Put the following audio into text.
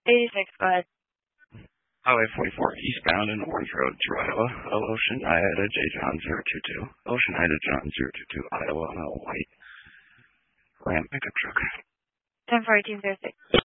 86, go ahead. Highway 44, eastbound in Orange Road through Iowa. Oceanida J. John 022. Oceanida John 022, Iowa, on a white Ram pickup truck. 10-4-18-06.